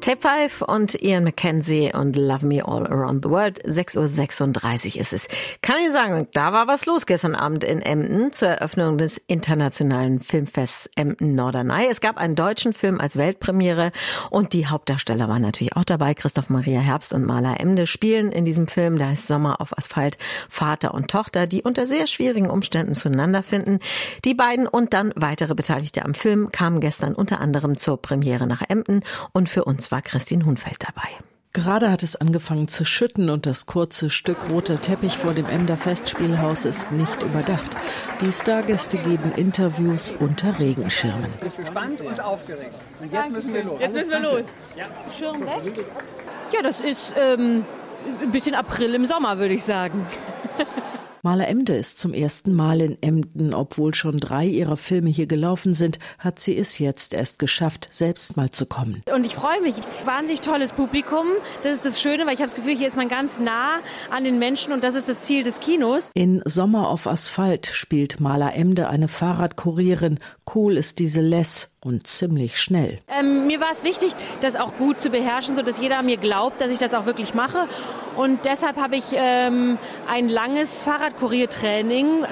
Tape 5 und Ian McKenzie und Love Me All Around the World. 6:36 Uhr ist es. Kann ich sagen, da war was los gestern Abend in Emden zur Eröffnung des internationalen Filmfests Emden-Norderney. Es gab einen deutschen Film als Weltpremiere und die Hauptdarsteller waren natürlich auch dabei. Christoph Maria Herbst und Mala Emde spielen in diesem Film, der heißt Sommer auf Asphalt, Vater und Tochter, die unter sehr schwierigen Umständen zueinander finden. Die beiden und dann weitere Beteiligte am Film kamen gestern unter anderem zur Premiere nach Emden und für uns war Christine Hunfeld dabei. Gerade hat es angefangen zu schütten und das kurze Stück roter Teppich vor dem Emder Festspielhaus ist nicht überdacht. Die Stargäste geben Interviews unter Regenschirmen. Gespannt und aufgeregt. Und jetzt müssen wir los. Jetzt müssen wir los. Ja. Schirm weg? Ja, das ist ein bisschen April im Sommer, würde ich sagen. Mala Emde ist zum ersten Mal in Emden. Obwohl schon 3 ihrer Filme hier gelaufen sind, hat sie es jetzt erst geschafft, selbst mal zu kommen. Und ich freue mich. Wahnsinnig tolles Publikum. Das ist das Schöne, weil ich habe das Gefühl, hier ist man ganz nah an den Menschen und das ist das Ziel des Kinos. In Sommer auf Asphalt spielt Mala Emde eine Fahrradkurierin. Cool ist diese Less und ziemlich schnell. Mir war es wichtig, das auch gut zu beherrschen, sodass jeder mir glaubt, dass ich das auch wirklich mache. Und deshalb habe ich ein langes Fahrradkuriertraining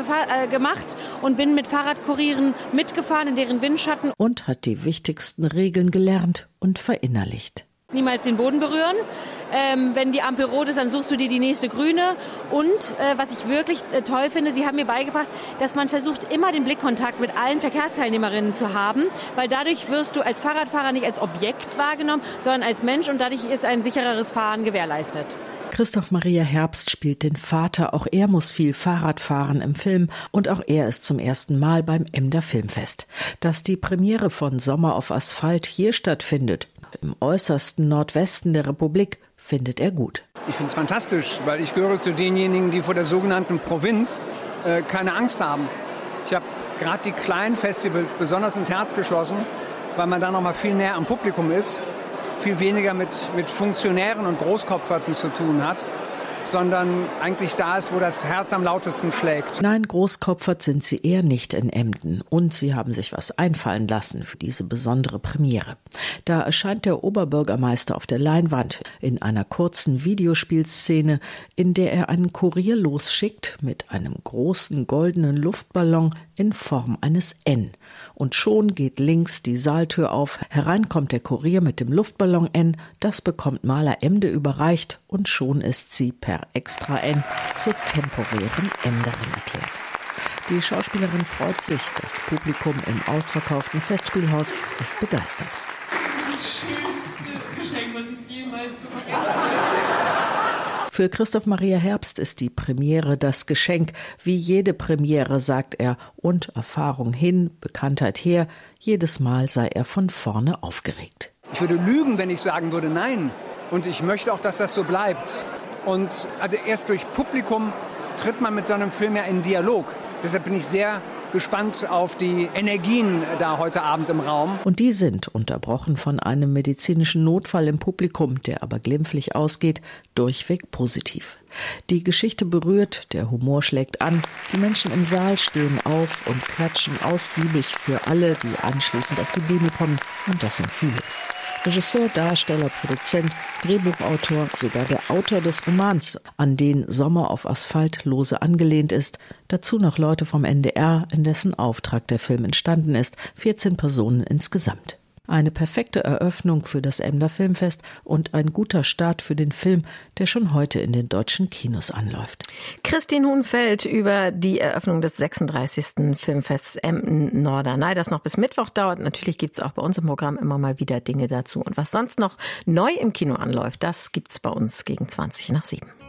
gemacht und bin mit Fahrradkurieren mitgefahren in deren Windschatten. Und hat die wichtigsten Regeln gelernt und verinnerlicht. Niemals den Boden berühren. Wenn die Ampel rot ist, dann suchst du dir die nächste grüne. Und was ich wirklich toll finde, sie haben mir beigebracht, dass man versucht, immer den Blickkontakt mit allen Verkehrsteilnehmerinnen zu haben, weil dadurch wirst du als Fahrradfahrer nicht als Objekt wahrgenommen, sondern als Mensch und dadurch ist ein sichereres Fahren gewährleistet. Christoph Maria Herbst spielt den Vater. Auch er muss viel Fahrrad fahren im Film und auch er ist zum ersten Mal beim Emder Filmfest. Dass die Premiere von Sommer auf Asphalt hier stattfindet, im äußersten Nordwesten der Republik, findet er gut. Ich finde es fantastisch, weil ich gehöre zu denjenigen, die vor der sogenannten Provinz keine Angst haben. Ich habe gerade die kleinen Festivals besonders ins Herz geschlossen, weil man da noch mal viel näher am Publikum ist, viel weniger mit Funktionären und Großkopferten zu tun hat, sondern eigentlich da ist, wo das Herz am lautesten schlägt. Nein, großkopfert sind sie eher nicht in Emden. Und sie haben sich was einfallen lassen für diese besondere Premiere. Da erscheint der Oberbürgermeister auf der Leinwand in einer kurzen Videospielszene, in der er einen Kurier losschickt mit einem großen goldenen Luftballon in Form eines N. Und schon geht links die Saaltür auf. Herein kommt der Kurier mit dem Luftballon N. Das bekommt Mala Emde überreicht und schon ist sie per Extra N zur temporären Emderin erklärt. Die Schauspielerin freut sich. Das Publikum im ausverkauften Festspielhaus ist begeistert. Das schönste Geschenk, was ich jemals bekommen habe. Für Christoph Maria Herbst ist die Premiere das Geschenk. Wie jede Premiere, sagt er, und Erfahrung hin, Bekanntheit her. Jedes Mal sei er von vorne aufgeregt. Ich würde lügen, wenn ich sagen würde, nein. Und ich möchte auch, dass das so bleibt. Und also erst durch Publikum tritt man mit so einem Film ja in Dialog. Deshalb bin ich sehr gespannt auf die Energien da heute Abend im Raum. Und die sind unterbrochen von einem medizinischen Notfall im Publikum, der aber glimpflich ausgeht, durchweg positiv. Die Geschichte berührt, der Humor schlägt an, die Menschen im Saal stehen auf und klatschen ausgiebig für alle, die anschließend auf die Bühne kommen. Und das sind viele. Regisseur, Darsteller, Produzent, Drehbuchautor, sogar der Autor des Romans, an den Sommer auf Asphalt lose angelehnt ist. Dazu noch Leute vom NDR, in dessen Auftrag der Film entstanden ist. 14 Personen insgesamt. Eine perfekte Eröffnung für das Emder Filmfest und ein guter Start für den Film, der schon heute in den deutschen Kinos anläuft. Christine Hunfeld über die Eröffnung des 36. Filmfests Emden-Norderney, das noch bis Mittwoch dauert. Natürlich gibt's auch bei uns im Programm immer mal wieder Dinge dazu. Und was sonst noch neu im Kino anläuft, das gibt's bei uns gegen 7:20.